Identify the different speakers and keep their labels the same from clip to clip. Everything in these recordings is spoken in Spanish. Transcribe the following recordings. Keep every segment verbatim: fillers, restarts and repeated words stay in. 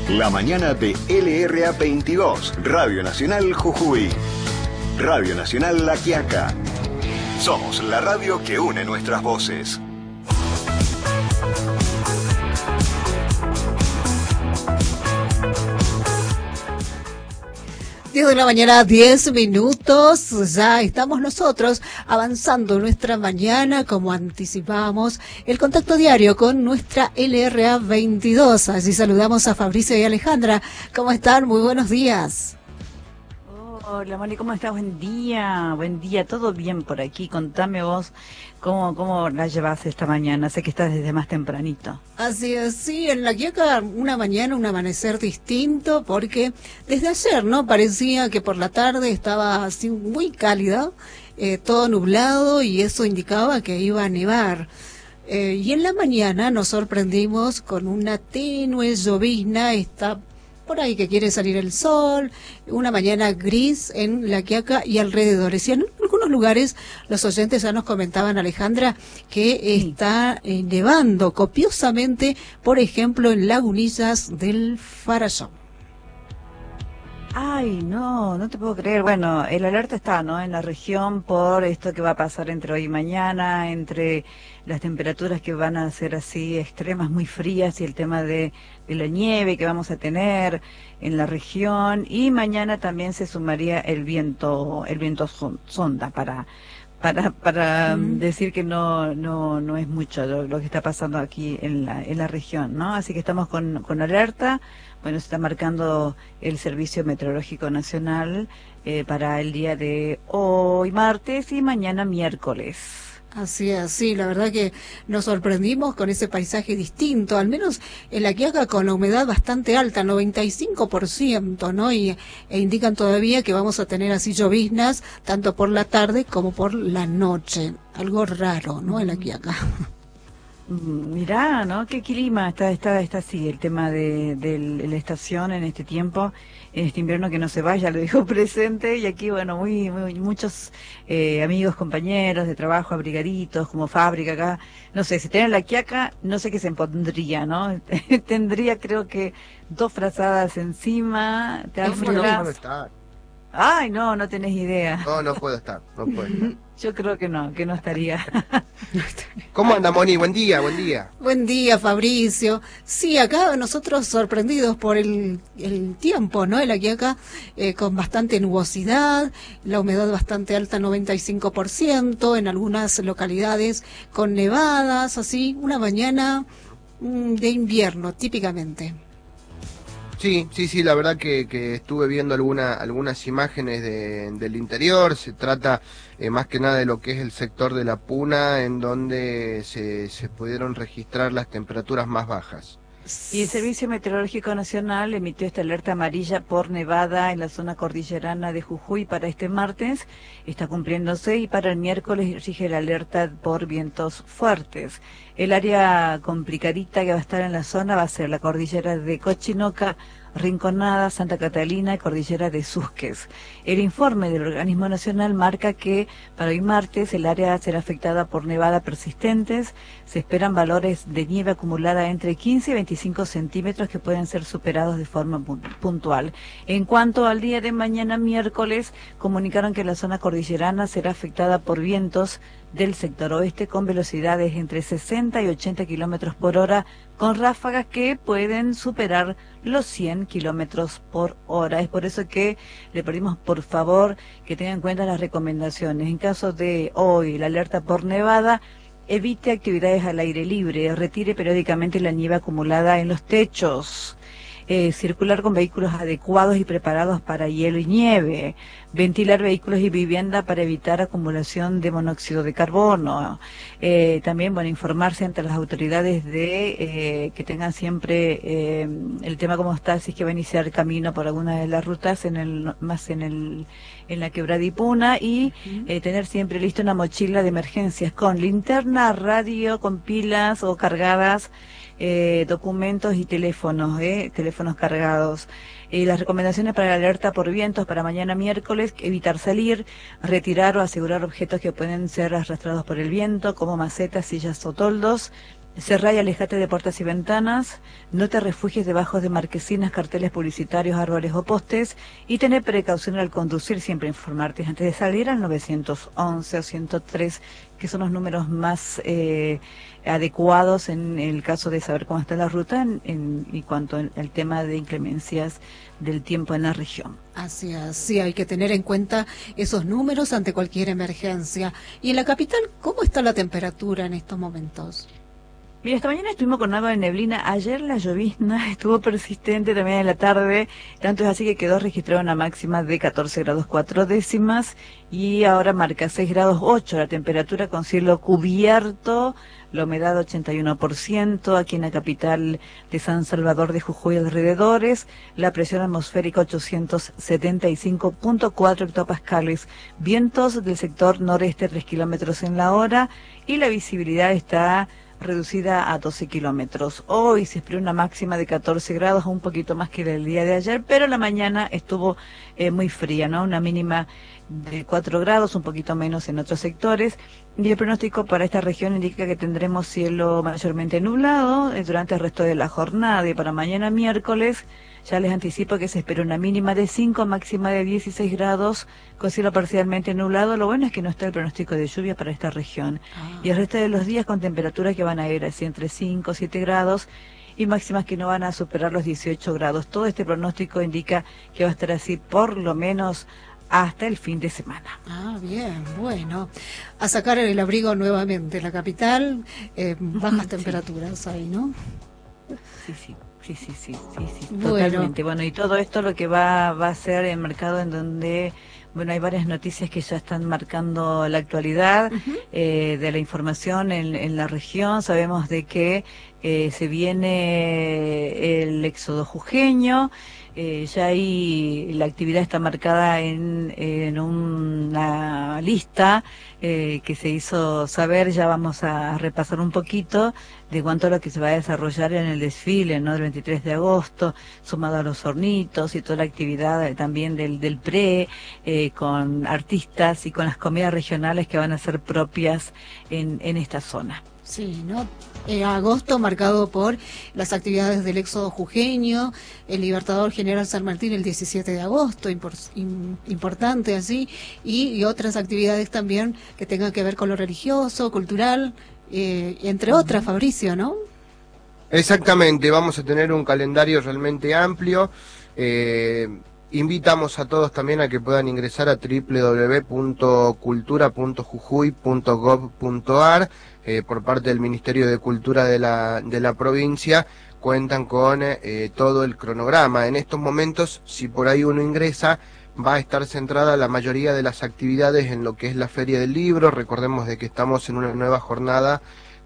Speaker 1: La mañana de L R A veintidós, Radio Nacional Jujuy. Radio Nacional La Quiaca. Somos la radio que une nuestras voces.
Speaker 2: diez de la mañana, diez minutos, ya estamos nosotros avanzando nuestra mañana como anticipamos el contacto diario con nuestra L R A veintidós. Allí saludamos a Fabricio y Alejandra. ¿Cómo están? Muy buenos días.
Speaker 3: Hola Moni, ¿cómo estás? Buen día, buen día, todo bien por aquí. Contame vos cómo, cómo la llevas esta mañana, sé que estás desde más tempranito.
Speaker 2: Así es, sí, en La Quiaca una mañana, un amanecer distinto, porque desde ayer, ¿no? Parecía que por la tarde estaba así muy cálida, eh, todo nublado y eso indicaba que iba a nevar. Eh, y en la mañana nos sorprendimos con una tenue llovizna, está por ahí que quiere salir el sol, una mañana gris en La Quiaca y alrededores. Y en algunos lugares los oyentes ya nos comentaban, Alejandra, que sí. está eh, nevando copiosamente, por ejemplo, en Lagunillas del Farallón.
Speaker 3: Ay, no, no te puedo creer. Bueno, el alerta está, ¿no? En la región por esto que va a pasar entre hoy y mañana, entre las temperaturas que van a ser así extremas, muy frías, y el tema de, de la nieve que vamos a tener en la región. Y mañana también se sumaría el viento, el viento sonda para para para mm. decir que no no no es mucho lo, lo que está pasando aquí en la en la región, ¿no? Así que estamos con con alerta. Bueno, se está marcando el Servicio Meteorológico Nacional eh, para el día de hoy martes y mañana miércoles.
Speaker 2: Así es, sí, la verdad que nos sorprendimos con ese paisaje distinto, al menos en La Quiaca con la humedad bastante alta, noventa y cinco por ciento, ¿no? Y e indican todavía que vamos a tener así lloviznas, tanto por la tarde como por la noche. Algo raro, ¿no? En La Quiaca.
Speaker 3: Mirá, ¿no? Qué clima está está está así el tema de, de la estación en este tiempo, en este invierno que no se vaya, lo dijo presente. Y aquí, bueno, muy, muy muchos eh, amigos, compañeros de trabajo, abrigaditos, como fábrica acá. No sé, si tienen La Quiaca, no sé qué se pondría, ¿no? Tendría, creo que, dos frazadas encima. Te
Speaker 4: no puedo estar.
Speaker 3: Ay, no, no tenés idea.
Speaker 4: No, no puedo estar, no puedo estar.
Speaker 3: Yo creo que no, que no estaría.
Speaker 4: ¿Cómo anda, Moni? Buen día, buen día.
Speaker 2: Buen día, Fabricio. Sí, acá nosotros sorprendidos por el, el tiempo, ¿no? El aquí acá eh, con bastante nubosidad, la humedad bastante alta, noventa y cinco por ciento, en algunas localidades con nevadas, así, una mañana mm, de invierno, típicamente.
Speaker 4: Sí, sí, sí, la verdad que, que estuve viendo alguna, algunas imágenes de, del interior. Se trata eh, más que nada de lo que es el sector de la Puna, en donde se, se pudieron registrar las temperaturas más bajas.
Speaker 3: Y el Servicio Meteorológico Nacional emitió esta alerta amarilla por nevada en la zona cordillerana de Jujuy para este martes, está cumpliéndose, y para el miércoles rige la alerta por vientos fuertes. El área complicadita que va a estar en la zona va a ser la cordillera de Cochinoca, Rinconada, Santa Catalina y cordillera de Susques. El informe del organismo nacional marca que para hoy martes el área será afectada por nevada persistentes. Se esperan valores de nieve acumulada entre quince y veinticinco centímetros que pueden ser superados de forma puntual. En cuanto al día de mañana miércoles, comunicaron que la zona cordillerana será afectada por vientos del sector oeste con velocidades entre sesenta y ochenta kilómetros por hora, con ráfagas que pueden superar los cien kilómetros por hora. Es por eso que le pedimos, por favor, que tengan en cuenta las recomendaciones. En caso de hoy, la alerta por nevada, evite actividades al aire libre, retire periódicamente la nieve acumulada en los techos. Eh, circular con vehículos adecuados y preparados para hielo y nieve, ventilar vehículos y vivienda para evitar acumulación de monóxido de carbono. Eh, también, bueno, informarse ante las autoridades de eh, que tengan siempre eh, el tema cómo está, si es que va a iniciar camino por alguna de las rutas, en el más en el en la Quebrada y Puna, y uh-huh. eh, tener siempre listo una mochila de emergencias con linterna, radio, con pilas o cargadas, Eh, documentos y teléfonos, eh, teléfonos cargados. Eh, las recomendaciones para la alerta por vientos para mañana miércoles: evitar salir, retirar o asegurar objetos que pueden ser arrastrados por el viento, como macetas, sillas o toldos, Cerrá y alejate de puertas y ventanas, no te refugies debajo de marquesinas, carteles publicitarios, árboles o postes y tener precaución al conducir, siempre informarte antes de salir al nueve once o ciento tres, que son los números más eh, adecuados en el caso de saber cómo está la ruta en, en, y cuanto al tema de inclemencias del tiempo en la región.
Speaker 2: Así es, sí, hay que tener en cuenta esos números ante cualquier emergencia. Y en la capital, ¿cómo está la temperatura en estos momentos?
Speaker 3: Mira, esta mañana estuvimos con algo de neblina. Ayer la llovizna estuvo persistente también en la tarde, tanto es así que quedó registrada una máxima de catorce grados cuatro décimas y ahora marca seis grados ocho la temperatura con cielo cubierto, la humedad ochenta y uno por ciento aquí en la capital de San Salvador de Jujuy y alrededores, la presión atmosférica ochocientos setenta y cinco punto cuatro hectopascales, vientos del sector noreste tres kilómetros en la hora y la visibilidad está reducida a doce kilómetros. Hoy se espera una máxima de catorce grados, un poquito más que el día de ayer, pero la mañana estuvo eh, muy fría, ¿no? Una mínima de cuatro grados, un poquito menos en otros sectores. Y el pronóstico para esta región indica que tendremos cielo mayormente nublado eh, durante el resto de la jornada. Y para mañana miércoles ya les anticipo que se espera una mínima de cinco, máxima de dieciséis grados, con cielo parcialmente nublado. Lo bueno es que no está el pronóstico de lluvia para esta región. Ah. Y el resto de los días con temperaturas que van a ir así entre cinco, siete grados y máximas que no van a superar los dieciocho grados. Todo este pronóstico indica que va a estar así por lo menos hasta el fin de semana.
Speaker 2: Ah, bien, bueno. A sacar el abrigo nuevamente. La capital, eh, bajas sí. temperaturas ahí, ¿no?
Speaker 3: Sí, sí. Sí, sí, sí, sí, sí, bueno. Totalmente. Bueno, y todo esto lo que va, va a ser el mercado en donde, bueno, hay varias noticias que ya están marcando la actualidad uh-huh. eh, de la información en, en la región. Sabemos de que eh, se viene el éxodo jujeño. Eh, ya ahí la actividad está marcada en, en una lista eh, que se hizo saber. Ya vamos a repasar un poquito de cuánto lo que se va a desarrollar en el desfile, ¿no? Del veintitrés de agosto, sumado a los hornitos y toda la actividad también del, del pre, eh, con artistas y con las comidas regionales que van a ser propias en, en esta zona.
Speaker 2: Sí, ¿no? Eh, agosto marcado por las actividades del éxodo jujeño, el Libertador General San Martín el diecisiete de agosto, impor, in, importante así, y, y otras actividades también que tengan que ver con lo religioso, cultural, eh, entre otras, Fabricio, ¿no?
Speaker 4: Exactamente, vamos a tener un calendario realmente amplio. Eh, invitamos a todos también a que puedan ingresar a doble u doble u doble u punto cultura punto jujuy punto gob punto ar. Eh, por parte del Ministerio de Cultura de la, de la provincia, cuentan con eh, todo el cronograma. En estos momentos, si por ahí uno ingresa, va a estar centrada la mayoría de las actividades en lo que es la Feria del Libro. Recordemos de que estamos en una nueva jornada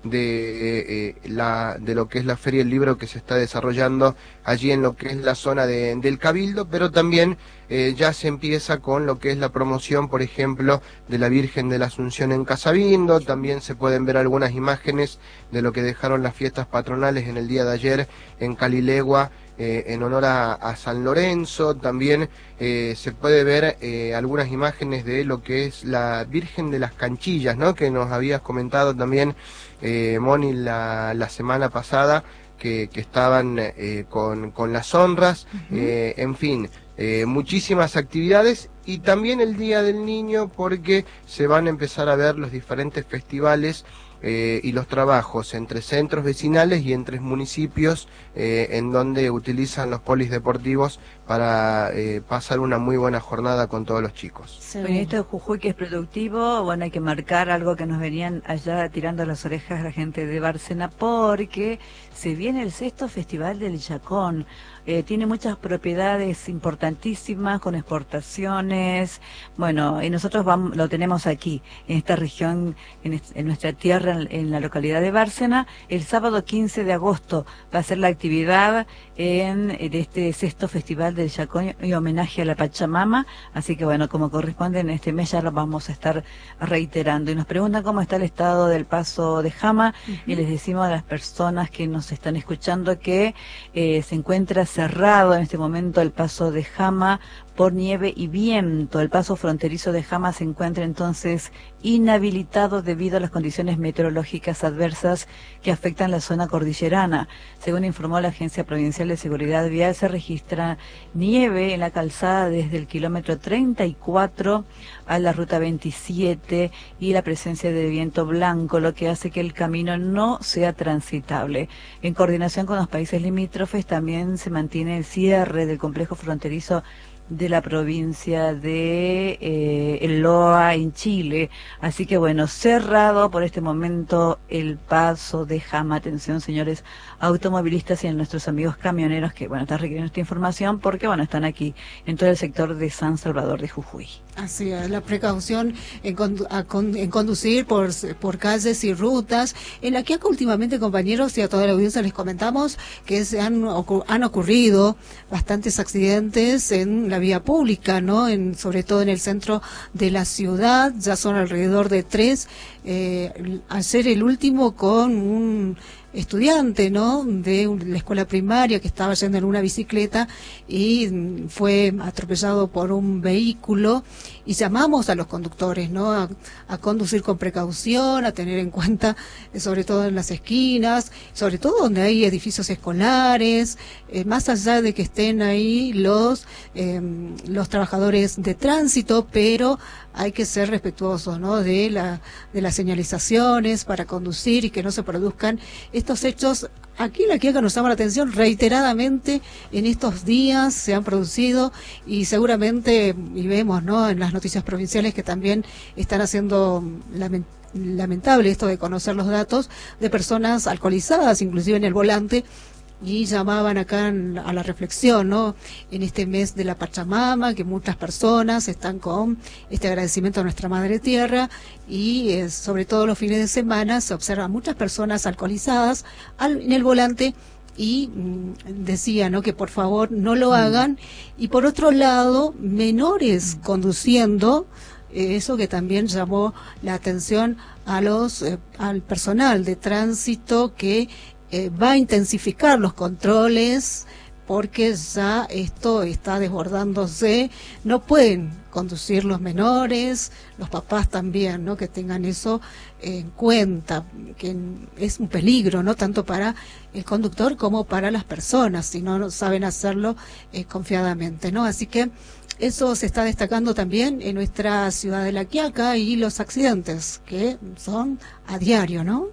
Speaker 4: de eh, la de lo que es la Feria del Libro que se está desarrollando allí en lo que es la zona de, del Cabildo, pero también eh, ya se empieza con lo que es la promoción, por ejemplo, de la Virgen de la Asunción en Casabindo. También se pueden ver algunas imágenes de lo que dejaron las fiestas patronales en el día de ayer en Calilegua, eh, en honor a, a San Lorenzo. También eh, se puede ver eh, algunas imágenes de lo que es la Virgen de las Canchillas, ¿no? Que nos habías comentado también, eh, Moni, la, la semana pasada, que, que estaban eh, con, con las honras. Uh-huh. eh, en fin, eh, muchísimas actividades, y también el Día del Niño, porque se van a empezar a ver los diferentes festivales eh, y los trabajos entre centros vecinales y entre municipios eh, en donde utilizan los polideportivos para eh, pasar una muy buena jornada con todos los chicos.
Speaker 3: Sí. Bueno, esto de Jujuy que es productivo, bueno, hay que marcar algo que nos venían allá tirando las orejas la gente de Bárcena, porque se viene el sexto Festival del Yacón. Eh, tiene muchas propiedades importantísimas con exportaciones, bueno, y nosotros vamos, lo tenemos aquí, en esta región, en, est en nuestra tierra, en, en la localidad de Bárcena. El sábado quince de agosto va a ser la actividad en, en este sexto Festival del Yacón y homenaje a la Pachamama, así que bueno, como corresponde en este mes ya lo vamos a estar reiterando. Y nos preguntan cómo está el estado del paso de Jama, uh-huh. y les decimos a las personas que nos están escuchando que eh, se encuentra cerrado en este momento el paso de Jama por nieve y viento. El paso fronterizo de Jama se encuentra entonces inhabilitado debido a las condiciones meteorológicas adversas que afectan la zona cordillerana. Según informó la Agencia Provincial de Seguridad Vial, se registra nieve en la calzada desde el kilómetro treinta y cuatro a la ruta veintisiete y la presencia de viento blanco, lo que hace que el camino no sea transitable. En coordinación con los países limítrofes, también se mantiene el cierre del complejo fronterizo de la provincia de eh, El Loa en Chile. Así que bueno, cerrado por este momento el paso de Jama. Atención, señores automovilistas y a nuestros amigos camioneros que bueno, están requiriendo esta información porque bueno, están aquí en todo el sector de San Salvador de Jujuy.
Speaker 2: Así es, la precaución en, condu a con en conducir por, por calles y rutas. En la Quiaca últimamente, compañeros, y a toda la audiencia les comentamos que se han, ocu han ocurrido bastantes accidentes en la vía pública, ¿no? En, sobre todo en el centro de la ciudad, ya son alrededor de tres. Eh, ayer el último con un estudiante, ¿no?, de la escuela primaria que estaba yendo en una bicicleta y fue atropellado por un vehículo, y llamamos a los conductores, ¿no?, a, a conducir con precaución, a tener en cuenta, eh, sobre todo en las esquinas, sobre todo donde hay edificios escolares, eh, más allá de que estén ahí los eh, los trabajadores de tránsito, pero hay que ser respetuosos, ¿no?, de la de las señalizaciones para conducir y que no se produzcan estos hechos. Aquí en la Quiaca nos llama la atención reiteradamente en estos días se han producido, y seguramente, y vemos, ¿no?, en las noticias provinciales que también están haciendo lament lamentable esto de conocer los datos de personas alcoholizadas, inclusive en el volante, y llamaban acá a la reflexión, ¿no?, en este mes de la Pachamama, que muchas personas están con este agradecimiento a nuestra Madre Tierra, y eh, sobre todo los fines de semana se observan muchas personas alcoholizadas al, en el volante, y mm, decía, ¿no?, que por favor no lo hagan, y por otro lado, menores conduciendo, eh, eso que también llamó la atención a los eh, al personal de tránsito, que Eh, va a intensificar los controles porque ya esto está desbordándose. No pueden conducir los menores, los papás también, ¿no?, que tengan eso en cuenta, que es un peligro, no tanto para el conductor como para las personas, si no saben hacerlo eh, confiadamente, ¿no? Así que eso se está destacando también en nuestra ciudad de La Quiaca, y los accidentes que son a diario, ¿no?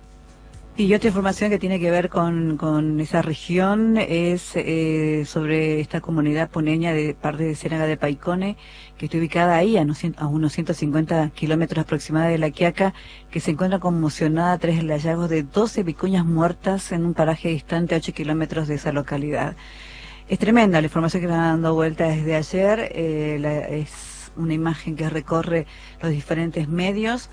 Speaker 3: Y otra información que tiene que ver con, con esa región es eh, sobre esta comunidad puneña de parte de Ciénaga de Paicone, que está ubicada ahí a, a unos ciento cincuenta kilómetros aproximadamente de La Quiaca, que se encuentra conmocionada tras el hallazgo de doce vicuñas muertas en un paraje distante a ocho kilómetros de esa localidad. Es tremenda la información que está dando vuelta desde ayer, eh, la, es una imagen que recorre los diferentes medios,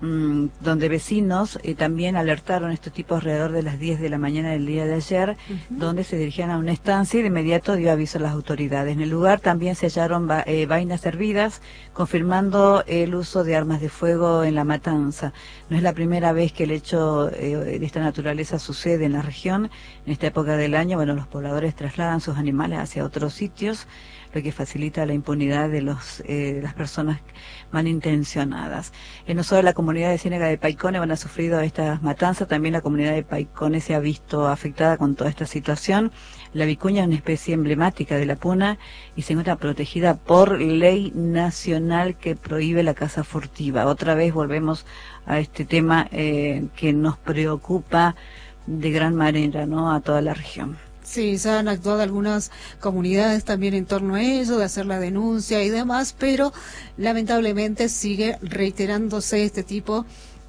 Speaker 3: donde vecinos eh, también alertaron a estos tipos alrededor de las diez de la mañana del día de ayer, uh-huh. donde se dirigían a una estancia y de inmediato dio aviso a las autoridades. En el lugar también se hallaron va, eh, vainas hervidas, confirmando el uso de armas de fuego en la matanza. No es la primera vez que el hecho eh, de esta naturaleza sucede en la región. En esta época del año, bueno, los pobladores trasladan sus animales hacia otros sitios, lo que facilita la impunidad de los eh, de las personas malintencionadas. Eh, no solo la comunidad de Ciénaga de Paicone van a sufrido estas matanzas, también la comunidad de Paicone se ha visto afectada con toda esta situación. La vicuña es una especie emblemática de la puna y se encuentra protegida por ley nacional que prohíbe la caza furtiva. Otra vez volvemos a este tema eh, que nos preocupa de gran manera, ¿no?, a toda la región.
Speaker 2: Sí, ya han actuado algunas comunidades también en torno a ello, de hacer la denuncia y demás, pero lamentablemente sigue reiterándose este tipo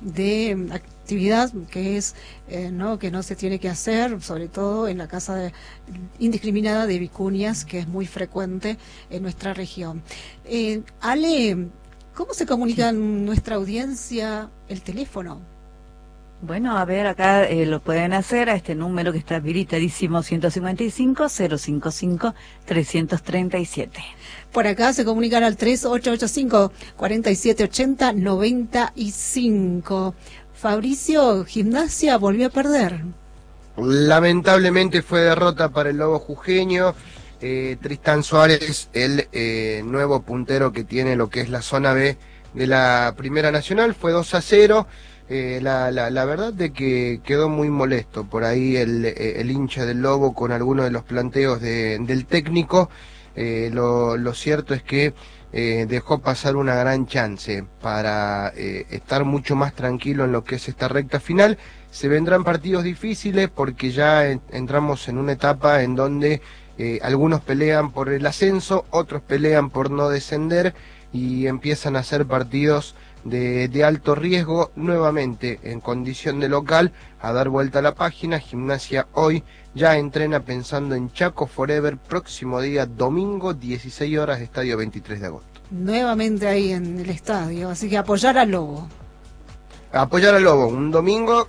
Speaker 2: de actividad que es eh, no que no se tiene que hacer, sobre todo en la caza de, indiscriminada de vicuñas, que es muy frecuente en nuestra región. Eh, Ale, ¿cómo se comunica en nuestra audiencia el teléfono?
Speaker 3: Bueno, a ver, acá eh, lo pueden hacer a este número que está habilitadísimo, ciento cincuenta y cinco, cero cincuenta y cinco, trescientos treinta y siete.
Speaker 2: Por acá se comunican al tres ocho ocho cinco, cuatro siete ocho cero, nueve cinco. Fabricio, Gimnasia volvió a perder.
Speaker 4: Lamentablemente fue derrota para el Lobo Jujeño. eh, Tristán Suárez, el eh, nuevo puntero que tiene lo que es la zona B de la Primera Nacional, fue dos a cero. Eh, la, la, la verdad de que quedó muy molesto por ahí el, el hincha del Lobo con algunos de los planteos de, del técnico. Eh, lo, lo cierto es que eh, dejó pasar una gran chance para eh, estar mucho más tranquilo en lo que es esta recta final. Se vendrán partidos difíciles porque ya en, entramos en una etapa en donde eh, algunos pelean por el ascenso, otros pelean por no descender y empiezan a ser partidos de, de alto riesgo. Nuevamente en condición de local, a dar vuelta a la página. Gimnasia hoy ya entrena pensando en Chaco Forever, próximo día domingo, dieciséis horas, estadio veintitrés de agosto.
Speaker 2: Nuevamente ahí en el estadio, así que apoyar al Lobo.
Speaker 4: Apoyar al Lobo, un domingo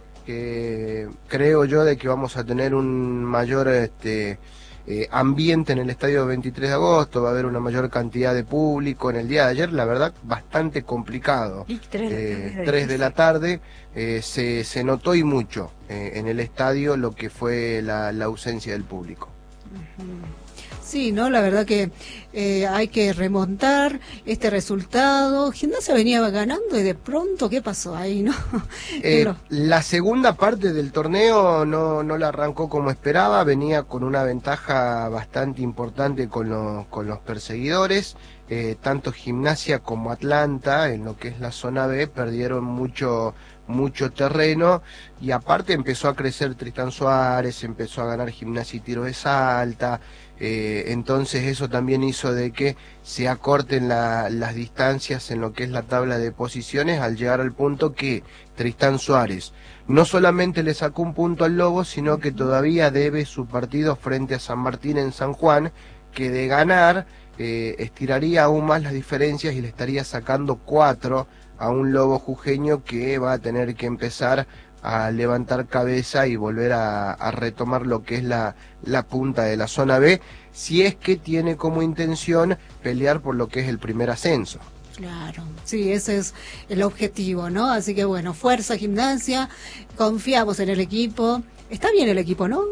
Speaker 4: que creo yo de que vamos a tener un mayor este eh, ambiente en el estadio veintitrés de agosto, va a haber una mayor cantidad de público. En el día de ayer, la verdad, bastante complicado.
Speaker 3: Y tres,
Speaker 4: eh, tres de la tarde, eh, se, se notó y mucho eh, en el estadio lo que fue la, la ausencia del público.
Speaker 2: Uh-huh. Sí, no, la verdad que eh, hay que remontar este resultado. Gimnasia venía ganando y de pronto, ¿qué pasó ahí, no?
Speaker 4: Eh,
Speaker 2: Pero...
Speaker 4: La segunda parte del torneo no, no la arrancó como esperaba, venía con una ventaja bastante importante con los, con los perseguidores. Eh, tanto Gimnasia como Atlanta, en lo que es la zona B, perdieron mucho mucho terreno, y aparte empezó a crecer Tristán Suárez, empezó a ganar Gimnasia y Tiro de Salta. Eh, entonces eso también hizo de que se acorten la, las distancias en lo que es la tabla de posiciones, al llegar al punto que Tristán Suárez no solamente le sacó un punto al Lobo, sino que todavía debe su partido frente a San Martín en San Juan, que de ganar eh, estiraría aún más las diferencias y le estaría sacando cuatro a un Lobo jujeño que va a tener que empezar a levantar cabeza y volver a, a retomar lo que es la, la punta de la zona B, si es que tiene como intención pelear por lo que es el primer ascenso.
Speaker 2: Claro, sí, ese es el objetivo, ¿no? Así que bueno, fuerza Gimnasia, confiamos en el equipo. Está bien el equipo, ¿no?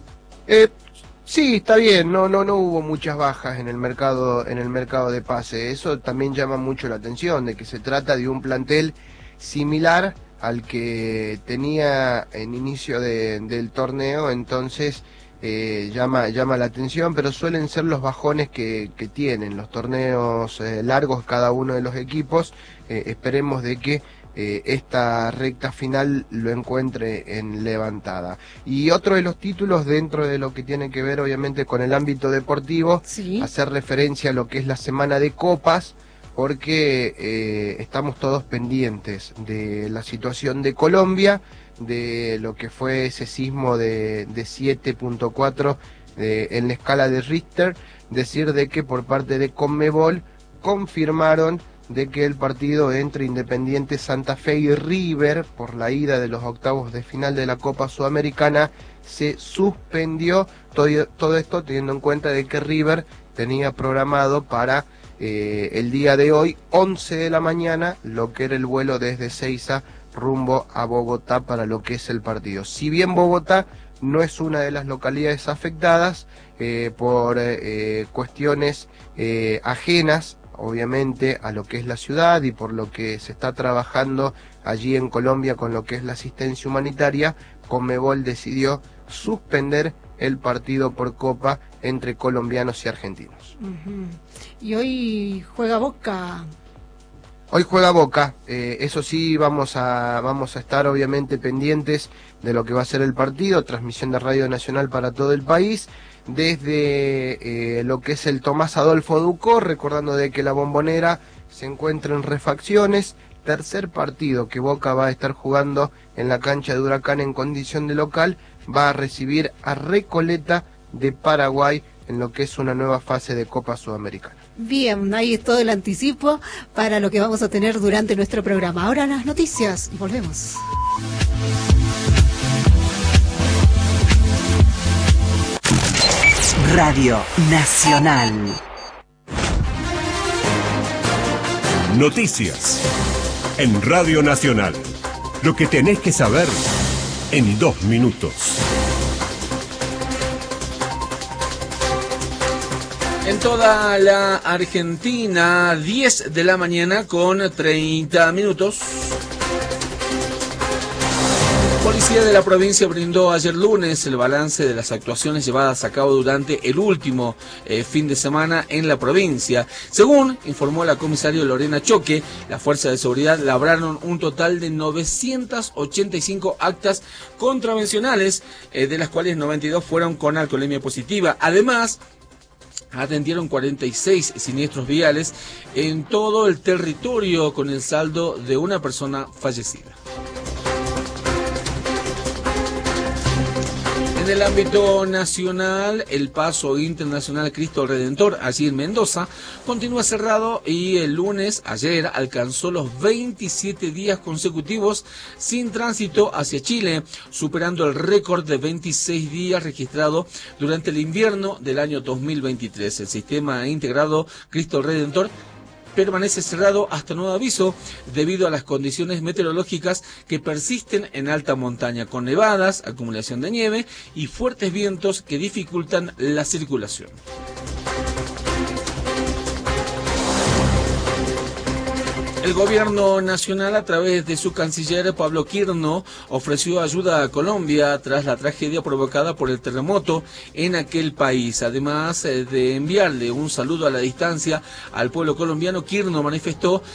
Speaker 4: Eh, sí, está bien, no, no, no hubo muchas bajas en el mercado, en el mercado de pase. Eso también llama mucho la atención, de que se trata de un plantel similar al que tenía en inicio de, del torneo, entonces eh, llama, llama la atención, pero suelen ser los bajones que, que tienen los torneos eh, largos cada uno de los equipos. Eh, esperemos de que eh, esta recta final lo encuentre en levantada. Y otro de los títulos dentro de lo que tiene que ver obviamente con el ámbito deportivo,
Speaker 2: sí,
Speaker 4: hacer referencia a lo que es la semana de copas, porque eh, estamos todos pendientes de la situación de Colombia, de lo que fue ese sismo de, de siete punto cuatro eh, en la escala de Richter. Decir de que por parte de Conmebol confirmaron de que el partido entre Independiente Santa Fe y River por la ida de los octavos de final de la Copa Sudamericana se suspendió. Todo, todo esto teniendo en cuenta de que River tenía programado para Eh, el día de hoy, once de la mañana, lo que era el vuelo desde Ezeiza rumbo a Bogotá para lo que es el partido. Si bien Bogotá no es una de las localidades afectadas eh, por eh, cuestiones eh, ajenas, obviamente, a lo que es la ciudad y por lo que se está trabajando allí en Colombia con lo que es la asistencia humanitaria, Conmebol decidió suspender el partido por Copa entre colombianos y argentinos.
Speaker 2: Uh-huh. Y hoy juega Boca.
Speaker 4: Hoy juega Boca, eh, eso sí, vamos a, vamos a estar obviamente pendientes de lo que va a ser el partido, transmisión de Radio Nacional para todo el país, desde eh, lo que es el Tomás Adolfo Ducó, recordando de que la Bombonera se encuentra en refacciones. Tercer partido que Boca va a estar jugando en la cancha de Huracán en condición de local, va a recibir a Recoleta de Paraguay en lo que es una nueva fase de Copa Sudamericana.
Speaker 2: Bien, ahí es todo el anticipo para lo que vamos a tener durante nuestro programa. Ahora las noticias y volvemos.
Speaker 5: Radio Nacional.
Speaker 6: Noticias en Radio Nacional. Lo que tenés que saber en dos minutos.
Speaker 7: En toda la Argentina, diez de la mañana con treinta minutos. Policía de la provincia brindó ayer lunes el balance de las actuaciones llevadas a cabo durante el último eh, fin de semana en la provincia. Según informó la comisaria Lorena Choque, las fuerzas de seguridad labraron un total de novecientas ochenta y cinco actas contravencionales, eh, de las cuales noventa y dos fueron con alcoholemia positiva. Además, atendieron cuarenta y seis siniestros viales en todo el territorio, con el saldo de una persona fallecida. En el ámbito nacional, el paso internacional Cristo Redentor, allí en Mendoza, continúa cerrado y el lunes, ayer, alcanzó los veintisiete días consecutivos sin tránsito hacia Chile, superando el récord de veintiséis días registrado durante el invierno del año dos mil veintitrés. El sistema integrado Cristo Redentor permanece cerrado hasta nuevo aviso debido a las condiciones meteorológicas que persisten en alta montaña, con nevadas, acumulación de nieve y fuertes vientos que dificultan la circulación. El gobierno nacional, a través de su canciller Pablo Quirno, ofreció ayuda a Colombia tras la tragedia provocada por el terremoto en aquel país. Además de enviarle un saludo a la distancia al pueblo colombiano, Quirno manifestó